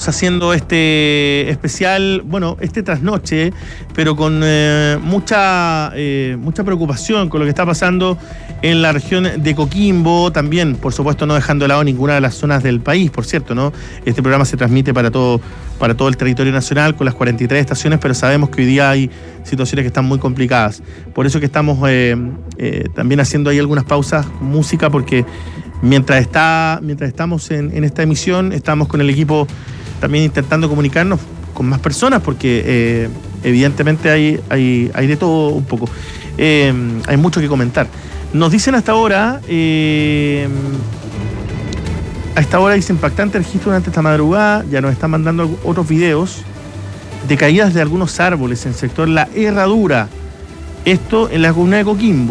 haciendo este especial, este trasnoche, pero con mucha preocupación con lo que está pasando en la región de Coquimbo, también, por supuesto, no dejando de lado ninguna de las zonas del país, por cierto, ¿no? Este programa se transmite para todo el territorio nacional con las 43 estaciones, pero sabemos que hoy día hay situaciones que están muy complicadas. Por eso que estamos también haciendo ahí algunas pausas, música, porque mientras estamos en esta emisión, estamos con el equipo también intentando comunicarnos con más personas, porque evidentemente hay de todo un poco. Hay mucho que comentar. Nos dicen hasta ahora, a esta hora dice impactante registro durante esta madrugada, ya nos están mandando otros videos de caídas de algunos árboles en el sector La Herradura, esto en la comuna de Coquimbo.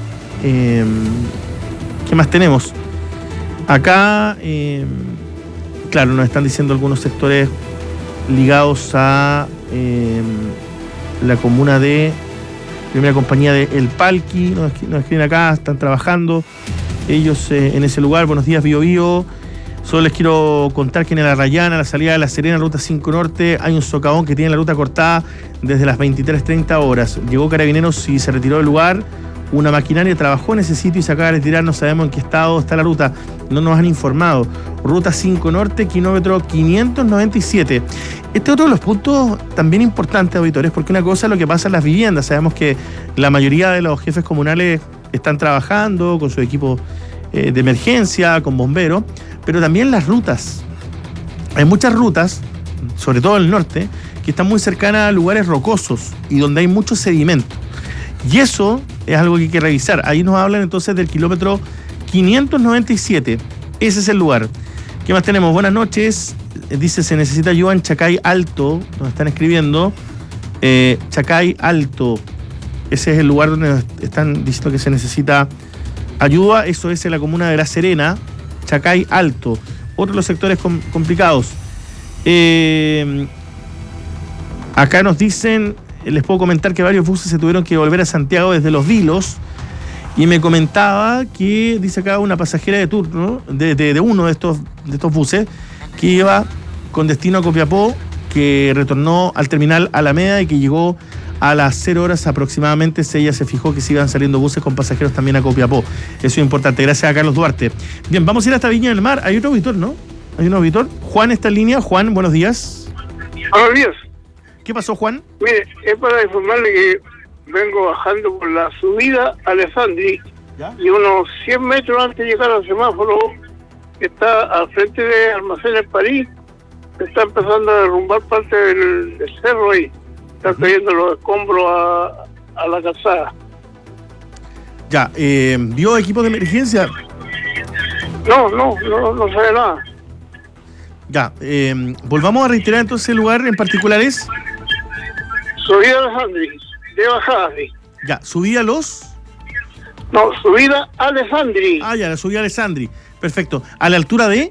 ¿Qué más tenemos? Acá, claro, nos están diciendo algunos sectores ligados a la comuna de primera compañía de El Palqui, nos escriben acá, están trabajando ellos en ese lugar. Buenos días, Bío Bío. Solo les quiero contar que en la Arrayana, a la salida de La Serena, ruta 5 Norte, hay un socavón que tiene la ruta cortada desde las 23:30 horas. Llegó Carabineros y se retiró del lugar. Una maquinaria trabajó en ese sitio y se acaba de retirar. No sabemos en qué estado está la ruta. No nos han informado. Ruta 5 Norte, kilómetro 597. Este es otro de los puntos también importantes, auditores, porque una cosa es lo que pasa en las viviendas. Sabemos que la mayoría de los jefes comunales están trabajando con su equipo de emergencia, con bomberos, pero también las rutas. Hay muchas rutas, sobre todo en el norte, que están muy cercanas a lugares rocosos y donde hay mucho sedimento. Y eso es algo que hay que revisar. Ahí nos hablan entonces del kilómetro 597. Ese es el lugar. ¿Qué más tenemos? Buenas noches. Dice, se necesita ayuda en Chacay Alto. Nos están escribiendo. Chacay Alto. Ese es el lugar donde nos están diciendo que se necesita ayuda. Eso es en la comuna de La Serena. Chacay Alto. Otro de los sectores complicados. Acá nos dicen... Les puedo comentar que varios buses se tuvieron que volver a Santiago desde Los Vilos. Y me comentaba que, dice acá, una pasajera de turno de uno de estos buses que iba con destino a Copiapó, que retornó al terminal Alameda y que llegó a las 0 horas aproximadamente. Ella se fijó que se iban saliendo buses con pasajeros también a Copiapó. Eso es importante. Gracias a Carlos Duarte. Bien, vamos a ir hasta Viña del Mar. Hay otro auditor, ¿no? Hay un auditor. Juan está en línea. Juan, buenos días. Buenos días. ¿Qué pasó, Juan? Mire, es para informarle que vengo bajando por la subida a Alessandri. ¿Ya? Y unos 100 metros antes de llegar al semáforo, que está al frente de Almacenes París, está empezando a derrumbar parte del cerro ahí. Están cayendo los escombros a la calzada. Ya, ¿vio equipos de emergencia? No sabe nada. Ya, volvamos a reiterar entonces el lugar en particular es... Subida a Alessandri, de bajada, sí. Ya, ¿subida a los...? No, subida a Alessandri. Ah, ya, la subida a Alessandri. Perfecto. ¿A la altura de...?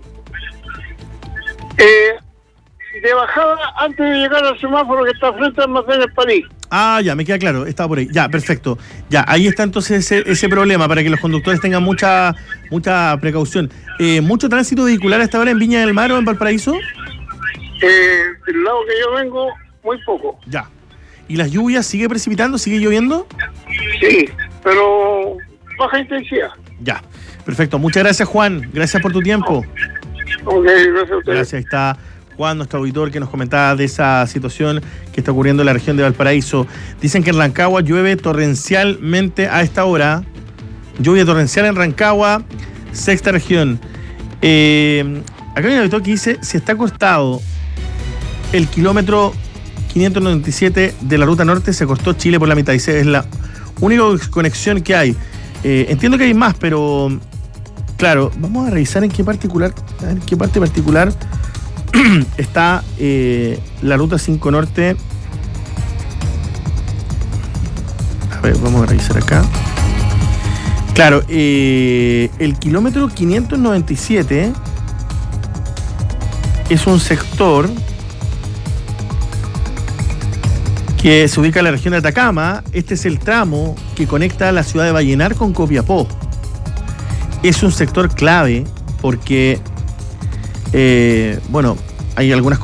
De bajada antes de llegar al semáforo que está frente al Almacenes París. Ah, ya, me queda claro, estaba por ahí. Ya, perfecto. Ya, ahí está entonces ese problema para que los conductores tengan mucha precaución. ¿Mucho tránsito vehicular a esta hora en Viña del Mar o en Valparaíso? Del lado que yo vengo, muy poco. Ya. ¿Y las lluvias sigue precipitando? ¿Sigue lloviendo? Sí, pero baja intensidad. Ya, perfecto. Muchas gracias, Juan. Gracias por tu tiempo. Ok, gracias a ustedes. Gracias, ahí está Juan, nuestro auditor, que nos comentaba de esa situación que está ocurriendo en la región de Valparaíso. Dicen que en Rancagua llueve torrencialmente a esta hora. Lluvia torrencial en Rancagua, sexta región. Acá hay un auditor que dice, si está cortado el kilómetro 597 de la ruta norte, se cortó Chile por la mitad. Dice, es la única conexión que hay. Entiendo que hay más, pero claro, vamos a revisar en qué parte particular está la ruta 5 Norte. A ver, vamos a revisar acá. Claro, el kilómetro 597 es un sector que se ubica en la región de Atacama. Este es el tramo que conecta la ciudad de Vallenar con Copiapó. Es un sector clave porque, hay algunas